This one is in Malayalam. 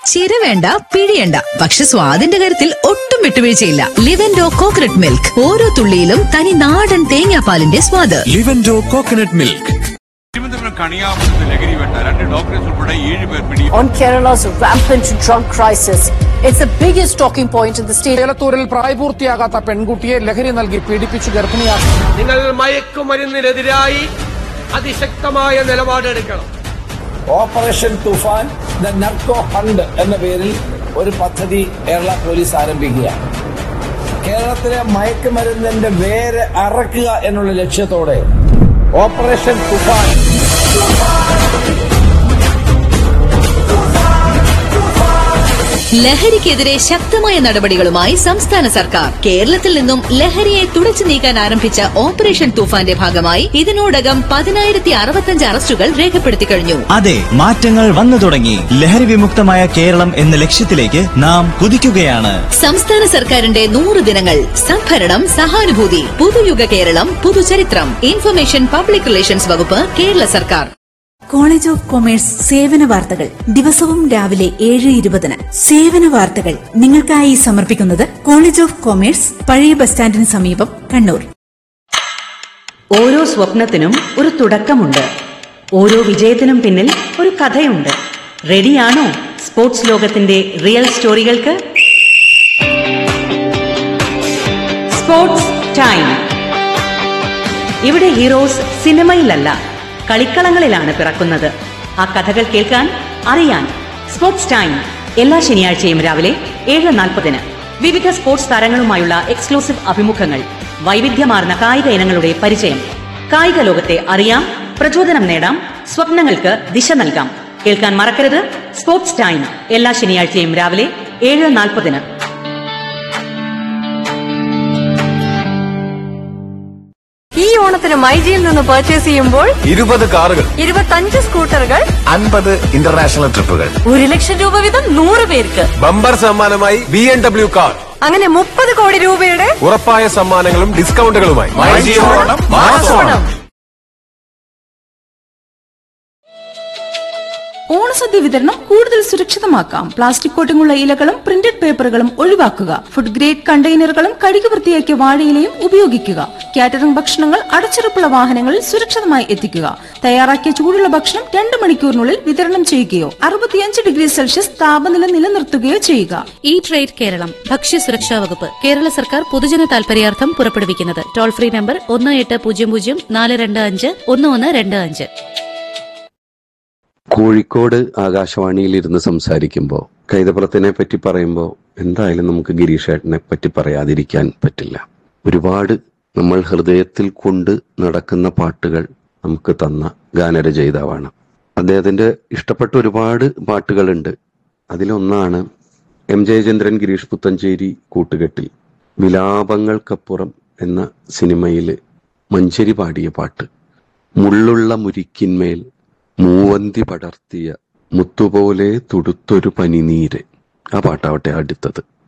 ചിര വേണ്ട പിഴിയണ്ട, പക്ഷെ സ്വാദിന്റെ കാര്യത്തിൽ ഒട്ടും വിട്ടുവീഴ്ചയില്ല. ലിവൻഡോ കോക്കനട്ട് മിൽക്ക്, ഓരോ തുള്ളിയിലും തനി നാടൻ തേങ്ങാപ്പാലിന്റെ സ്വാദ്. ലിവൻഡോ coconut milk. On Kerala's rampant drug crisis, it's the biggest talking point in the state. കേരളത്തിൽ പ്രായപൂർത്തിയാകാത്ത പെൺകുട്ടിയെ ലഹരി നൽകി പീഡിപ്പിച്ചു ഗർഭിണിയാക്കി. നിങ്ങൾ മയക്കുമരുന്നിനെതിരായി അതിശക്തമായ നിലപാടെടുക്കണം. Operation Toofan the narco hunt എന്ന പേരിൽ ഒരു പദ്ധതി കേരള പോലീസ് ആരംഭിക്കുകയാണ്. കേരളത്തിലെ മയക്കുമരുന്നിന്റെ വേര് അറക്കുക എന്നുള്ള ലക്ഷ്യത്തോടെ ഓപ്പറേഷൻ തുഫാൻ. ലഹരിക്കെതിരെ ശക്തമായ നടപടികളുമായി സംസ്ഥാന സർക്കാർ. കേരളത്തിൽ നിന്നും ലഹരിയെ തുടച്ചു നീക്കാൻ ആരംഭിച്ച ഓപ്പറേഷൻ തൂഫാന്റെ ഭാഗമായി ഇതിനോടകം 10,065 അറസ്റ്റുകൾ രേഖപ്പെടുത്തി കഴിഞ്ഞു. അതെ, മാറ്റങ്ങൾ വന്നു തുടങ്ങി. ലഹരി വിമുക്തമായ കേരളം എന്ന ലക്ഷ്യത്തിലേക്ക് നാം കുതിക്കുകയാണ്. സംസ്ഥാന സർക്കാരിന്റെ 100 ദിനങ്ങൾ. സംഭരണം, സഹാനുഭൂതി, പുതുയുഗ കേരളം, പുതുചരിത്രം. ഇൻഫർമേഷൻ പബ്ലിക് റിലേഷൻസ് വകുപ്പ്, കേരള സർക്കാർ. കോളേജ് ഓഫ് കൊമേഴ്സ് സേവന വാർത്തകൾ ദിവസവും രാവിലെ 7:20. സേവന വാർത്തകൾ നിങ്ങൾക്കായി സമർപ്പിക്കുന്നത് കോളേജ് ഓഫ് കൊമേഴ്സ്, പഴയ ബസ് സ്റ്റാൻഡിന് സമീപം, കണ്ണൂർ. ഓരോ സ്വപ്നത്തിനും ഒരു തുടക്കമുണ്ട്. ഓരോ വിജയത്തിനും പിന്നിൽ ഒരു കഥയുണ്ട്. റെഡിയാണോ സ്പോർട്സ് ലോകത്തിന്റെ റിയൽ സ്റ്റോറികൾക്ക്? Sports time. ഇവിടെ ഹീറോസ് സിനിമയിലല്ല, കളിക്കളങ്ങളിലാണ് പിറക്കുന്നത്. ആ കഥകൾ കേൾക്കാൻ, അറിയാൻ സ്പോർട്സ് ടൈം എല്ലാ ശനിയാഴ്ചയും രാവിലെ 7:40. വിവിധ സ്പോർട്സ് താരങ്ങളുമായുള്ള എക്സ്ക്ലൂസീവ് അഭിമുഖങ്ങൾ, വൈവിധ്യമാർന്ന കായിക ഇനങ്ങളുടെ പരിചയം. കായിക ലോകത്തെ അറിയാം, പ്രചോദനം നേടാം, സ്വപ്നങ്ങൾക്ക് ദിശ നൽകാം. കേൾക്കാൻ മറക്കരുത് സ്പോർട്സ് ടൈം എല്ലാ ശനിയാഴ്ചയും രാവിലെ 7:40. ഈ ഓണത്തിന് മൈജിയിൽ നിന്ന് പർച്ചേസ് ചെയ്യുമ്പോൾ 20 കാറുകൾ, 25 സ്കൂട്ടറുകൾ, 50 ഇന്റർനാഷണൽ ട്രിപ്പുകൾ, 1,00,000 രൂപ വീതം 100 പേർക്ക്. ബമ്പർ സമ്മാനമായി BMW കാർ. അങ്ങനെ 30 കോടി രൂപയുടെ ഉറപ്പായ സമ്മാനങ്ങളും ഡിസ്കൗണ്ടുകളുമായി ഓണം. ഓണസദ്യ വിതരണം കൂടുതൽ സുരക്ഷിതമാക്കാം. പ്ലാസ്റ്റിക് കോട്ടിങ്ങുള്ള ഇലകളും പ്രിന്റഡ് പേപ്പറുകളും ഒഴിവാക്കുക. ഫുഡ് ഗ്രേഡ് കണ്ടെയ്നറുകളും കഴുകി വൃത്തിയാക്കിയ വാഴയിലയും ഉപയോഗിക്കുക. കാറ്ററിംഗ് ഭക്ഷണങ്ങൾ അടച്ചുറപ്പുള്ള വാഹനങ്ങളിൽ സുരക്ഷിതമായി എത്തിക്കുക. തയ്യാറാക്കിയ ചൂടുള്ള ഭക്ഷണം 2 മണിക്കൂറിനുള്ളിൽ വിതരണം ചെയ്യുകയോ 65 ഡിഗ്രി സെൽഷ്യസ് താപനില നിലനിർത്തുകയോ ചെയ്യുക. ഈ ട്രേഡ് കേരളം, ഭക്ഷ്യസുരക്ഷാ വകുപ്പ്, കേരള സർക്കാർ പൊതുജന താൽപര്യാർത്ഥം പുറപ്പെടുവിക്കുന്നത്. Toll free number 1800-425-1125. കോഴിക്കോട് ആകാശവാണിയിൽ ഇരുന്ന് സംസാരിക്കുമ്പോൾ കൈതപ്രത്തിനെ പറ്റി പറയുമ്പോൾ എന്തായാലും നമുക്ക് ഗിരീഷേട്ടനെ പറ്റി പറയാതിരിക്കാൻ പറ്റില്ല. ഒരുപാട് നമ്മൾ ഹൃദയത്തിൽ കൊണ്ട് നടക്കുന്ന പാട്ടുകൾ നമുക്ക് തന്ന ഗാനരചയിതാവാണ്. അദ്ദേഹത്തിന്റെ ഇഷ്ടപ്പെട്ട ഒരുപാട് പാട്ടുകളുണ്ട്. അതിലൊന്നാണ് എം ജയചന്ദ്രൻ ഗിരീഷ് പുത്തഞ്ചേരി കൂട്ടുകെട്ടിൽ വിലാപങ്ങൾക്കപ്പുറം എന്ന സിനിമയിൽ മഞ്ചരി പാടിയ പാട്ട്. മുള്ളുള്ള മുരിക്കിന്മേൽ മൂവന്തി പടർത്തിയ മുത്തുപോലെ തുടുത്തൊരു പനിനീര്. ആ പാട്ടാവട്ടെ അടുത്തത്.